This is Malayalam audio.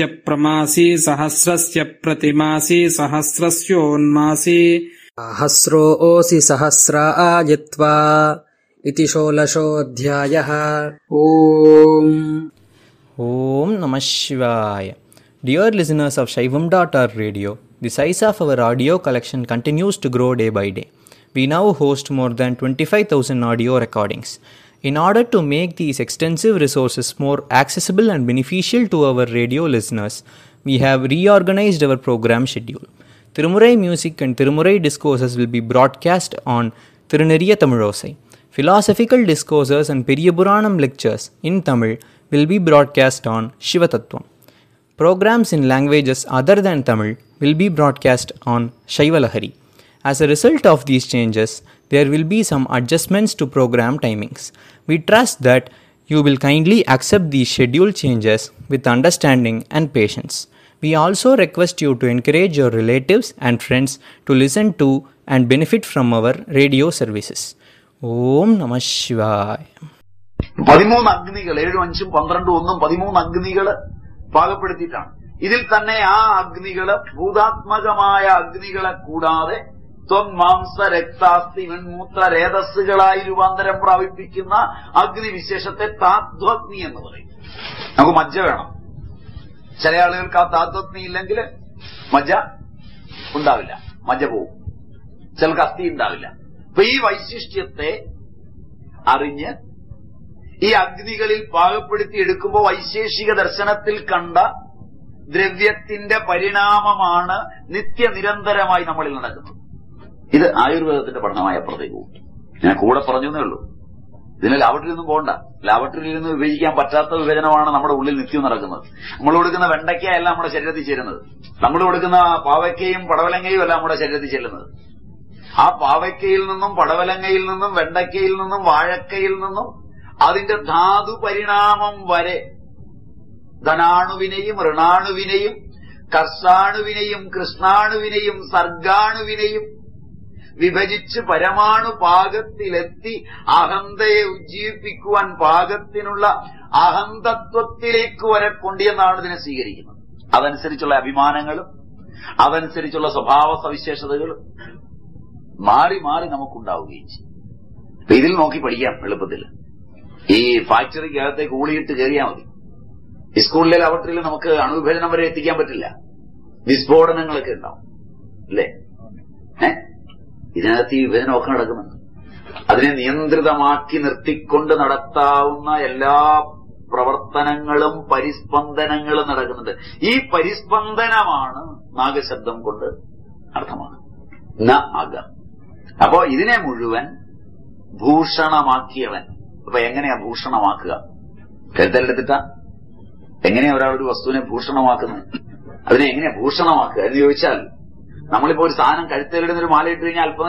प्रमासी सहस्रस्य प्रतिमासी सहस्रस्योन्मासी सहस्रोऽसि सहस्रा आयत्वा इति 16ोऽध्यायः। Om Namah Shivaya. Dear listeners of Shaivam.org radio, the size of our audio collection continues to grow day by day. We now host more than 25,000 audio recordings. In order to make these extensive resources more accessible and beneficial to our radio listeners, we have reorganized our program schedule. Tirumurai music and Tirumurai discourses will be broadcast on Tiruneriya Tamilosai. Philosophical discourses and Periyapuranam lectures in Tamil will be broadcast on Shivatattvam. Programs in languages other than Tamil will be broadcast on Shaivalahari. As a result of these changes, there will be some adjustments to program timings. We trust that you will kindly accept these schedule changes with understanding and patience. We also request you to encourage your relatives and friends to listen to and benefit from our radio services. Om Namah Shivaya. 13 അഗ്നികൾ 7, 5, 12, 1 13 അഗ്നികള് പാകപ്പെടുത്തിയിട്ടാണ്. ഇതിൽ തന്നെ ആ അഗ്നികള് ഭൂതാത്മകമായ അഗ്നികളെ കൂടാതെ ത്വന്മാംസ രക്താസ്തി വെൺമൂത്ര രേതസ്സുകളായി രൂപാന്തരം പ്രാപിപ്പിക്കുന്ന അഗ്നിവിശേഷത്തെ താത്വഗ്നി എന്ന് പറയും. നമുക്ക് മജ്ജ വേണം. ചില ആളുകൾക്ക് ആ താത്വഗ്നി ഇല്ലെങ്കിൽ മജ്ജ ഉണ്ടാവില്ല, മജ്ജ പോവും. ചിലർക്ക് അസ്ഥി ഉണ്ടാവില്ല. അപ്പൊ ഈ വൈശിഷ്ട്യത്തെ അറിഞ്ഞ് ഈ അഗ്നികളിൽ പാകപ്പെടുത്തി എടുക്കുമ്പോൾ വൈശേഷിക ദർശനത്തിൽ കണ്ട ദ്രവ്യത്തിന്റെ പരിണാമമാണ് നിത്യനിരന്തരമായി നമ്മളിൽ നടക്കുന്നത്. ഇത് ആയുർവേദത്തിന്റെ പഠനമായ പ്രത്യേകവും ഞാൻ കൂടെ പറഞ്ഞേ ഉള്ളൂ. ഇതിന് ലാബറട്ടറിയിൽ നിന്നും പോകണ്ട. ലാബറട്ടറിയിൽ നിന്ന് വിഭജിക്കാൻ പറ്റാത്ത വിഭജനമാണ് നമ്മുടെ ഉള്ളിൽ നിത്യം നടക്കുന്നത്. നമ്മൾ കൊടുക്കുന്ന വെണ്ടയ്ക്കയല്ല നമ്മുടെ ശരീരത്തിൽ ചേരുന്നത്. നമ്മൾ കൊടുക്കുന്ന പാവയ്ക്കയും പടവലങ്ങയും അല്ല നമ്മുടെ ശരീരത്തിൽ ചെല്ലുന്നത്. ആ പാവയ്ക്കയിൽ നിന്നും പടവലങ്ങയിൽ നിന്നും വെണ്ടയ്ക്കയിൽ നിന്നും വാഴക്കയിൽ നിന്നും അതിന്റെ ധാതു പരിണാമം വരെ ധനാണുവിനെയും ഋണാണുവിനെയും കർഷാണുവിനെയും കൃഷ്ണാണുവിനെയും സർഗാണുവിനെയും വിഭജിച്ച് പരമാണു പാകത്തിലെത്തി അഹന്തയെ ഉജ്ജീവിപ്പിക്കുവാൻ പാകത്തിനുള്ള അഹന്തത്വത്തിലേക്ക് വരെ കൊണ്ടുവന്നാണ് ഇതിനെ സ്വീകരിക്കുന്നത്. അതനുസരിച്ചുള്ള അഭിമാനങ്ങളും അതനുസരിച്ചുള്ള സ്വഭാവ സവിശേഷതകളും മാറി മാറി നമുക്കുണ്ടാവുകയും ചെയ്യും. അപ്പൊ ഇതിൽ നോക്കി പഠിക്കാം എളുപ്പത്തിൽ. ഈ ഫാക്ടറിക്കകത്തേക്ക് ഊളിയിട്ട് കയറിയാൽ മതി. ഈ സ്കൂളിലെ ലാബറട്ടറിയിൽ നമുക്ക് അണുവിഭജനം വരെ എത്തിക്കാൻ പറ്റില്ല. വിസ്ഫോടനങ്ങളൊക്കെ ഉണ്ടാവും അല്ലേ? ഇതിനകത്ത് ഈ വിഭജനമൊക്കെ നടക്കുന്നുണ്ട്. അതിനെ നിയന്ത്രിതമാക്കി നിർത്തിക്കൊണ്ട് നടത്താവുന്ന എല്ലാ പ്രവർത്തനങ്ങളും പരിസ്പന്ദനങ്ങളും നടക്കുന്നുണ്ട്. ഈ പരിസ്പന്ദനമാണ് നാഗശബ്ദം കൊണ്ട് അർത്ഥമാണ്. ന അക. അപ്പോ ഇതിനെ മുഴുവൻ ഭൂഷണമാക്കിയവൻ. അപ്പൊ എങ്ങനെയാ ഭൂഷണമാക്കുക? കരുതലെടുത്തിട്ടാ എങ്ങനെയാ ഒരാളൊരു വസ്തുവിനെ ഭൂഷണമാക്കുന്നത്? അതിനെ എങ്ങനെയാ ഭൂഷണമാക്കുക എന്ന് ചോദിച്ചാൽ, നമ്മളിപ്പോ ഒരു സാധനം കഴുത്തേലിടുന്നൊരു മാല ഇട്ട് കഴിഞ്ഞാൽ അല്പം